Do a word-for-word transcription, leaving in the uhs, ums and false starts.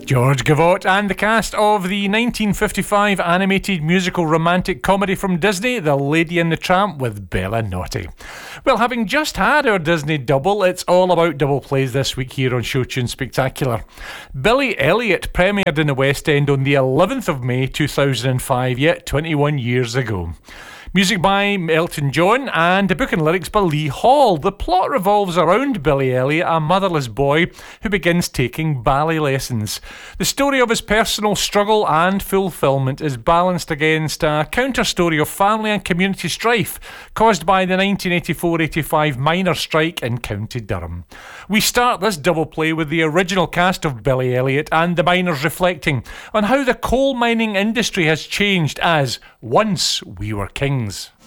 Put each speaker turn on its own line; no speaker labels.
George Gavotte and the cast of the nineteen fifty-five animated musical romantic comedy from Disney, The Lady and the Tramp with Bella Naughty. Well, having just had our Disney double, it's all about double plays this week here on Show Tune Spectacular. Billy Elliot premiered in the West End on the eleventh of May two thousand five, yet twenty-one years ago. Music by Elton John and a book and lyrics by Lee Hall. The plot revolves around Billy Elliot, a motherless boy who begins taking ballet lessons. The story of his personal struggle and fulfilment is balanced against a counter-story of family and community strife caused by the nineteen eighty-four eighty-five miners' strike in County Durham. We start this double play with the original cast of Billy Elliot and the miners reflecting on how the coal mining industry has changed as Once We Were Kings.